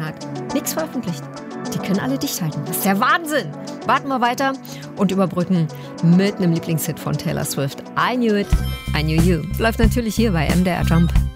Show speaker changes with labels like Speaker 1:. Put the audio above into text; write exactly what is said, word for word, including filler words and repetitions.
Speaker 1: Monat nichts veröffentlicht. Die können alle dicht halten. Das ist der Wahnsinn. Warten wir weiter und überbrücken mit einem Lieblingshit von Taylor Swift. I Knew It, I Knew You. Läuft natürlich hier bei M D R Jump.